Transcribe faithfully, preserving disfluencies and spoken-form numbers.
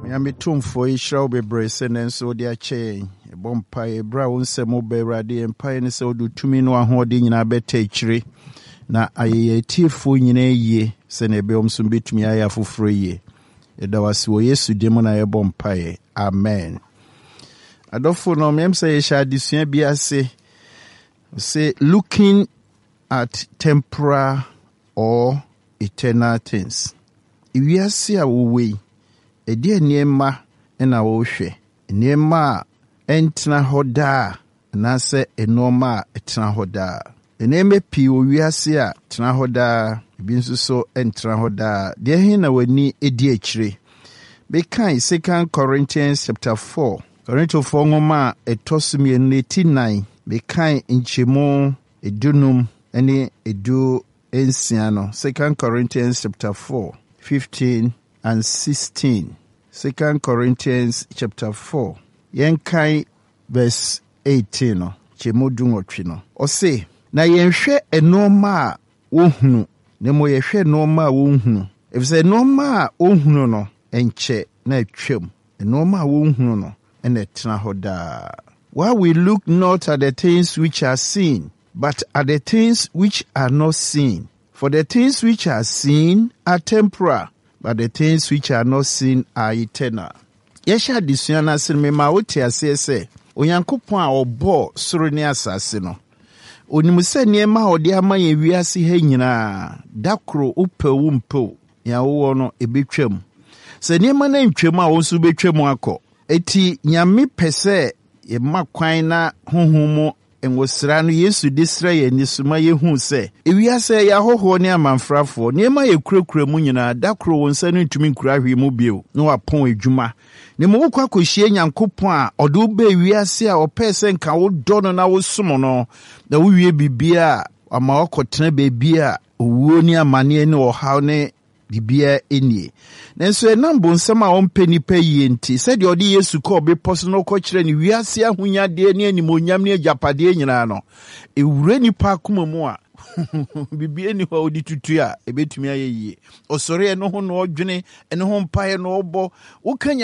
Miamitumfo Ishra Bebrese Nenso de Ache, a bompai, brown semo beradi, and pine so do two min one holding in a bete tree. Na aye tearful in a ye, Senebeum soon bit me aya for free. There was wo yesu demona a bompai. Amen. Adolfo no mem say shall disien bia say say looking at temporal or eternal things. If we are see our way, a dear niema and our share, niema entna hoda, and I say a norma etna hoda. The name P we are see a tna hoda, binsu so entra hoda, dear hina we ni a dear tree. Be kind, Second Corinthians chapter four. Corinthians four ngoma etosumi eighty-nine. Be kind in chimo edunum any edu ensiano. Second Corinthians chapter four, fifteen and sixteen. Second Corinthians chapter four. Yenkai verse eighteen no. Chimo dungotwi no. O say, na yenhwe enoma wohunu. Nemo yehwe enoma wohunu. If say enoma wohunu no, enche na etwem. Enoma wohunu no, ene tena hoda. While we look not at the things which are seen, but at the things which are not seen. For the things which are seen are temporal, but the things which are not seen are eternal. Yesha disuana sinme ma wote ase se, Onyankopon a obo soro ne asase no. Onimu se niema ode ama ye wiase ha nyina, dakro upewu mpo, ya wo no ebetwam. Se niema na ntwam a wo so betwam akọ. Eti nyame pese ye makwan na honhomo enwosra no Yesu disra ye nisuma ye hu se ewiase ya hoho ne amanfrafo niema ye kurakura mu nyina dakro wonsa no ntumi nkura hwe mu bio no wapon adwuma ne mo kwa kohie Nyankopon a odo ba ewiase a opese nka wo do no na wo som no na wo wie bibia ama okotena bebia owuo ni amane ne ohaw ne bibia enie nenso enambo nsema a ompeni pa yenti said odi Yesu ko be personal ko kire ni wiase ahunyade ne animonyam ne agapade nyina no ewure nipa akoma mu a bibia ni ho odi tutu a ebetumi ayeye osore no ho no odwene ene ho mpae no obo wo